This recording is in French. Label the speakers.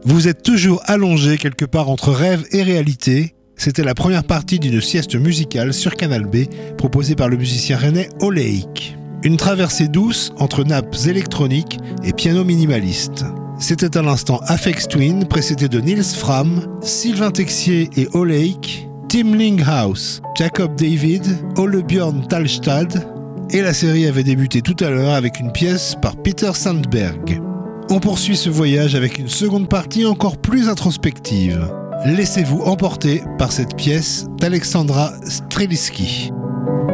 Speaker 1: Vous êtes toujours allongé quelque part entre rêve et réalité. C'était la première partie d'une sieste musicale sur Canal B, proposée par le musicien rennais Oleik. Une traversée douce entre nappes électroniques et piano minimaliste. C'était à l'instant Aphex Twin, précédé de Nils Fram, Sylvain Texier et Oleik, Tim Linghaus, Jacob David, Ole Björn Thalstad, et la série avait débuté tout à l'heure avec une pièce par Peter Sandberg. On poursuit ce voyage avec une seconde partie encore plus introspective. Laissez-vous emporter par cette pièce d'Alexandra Strelitzky.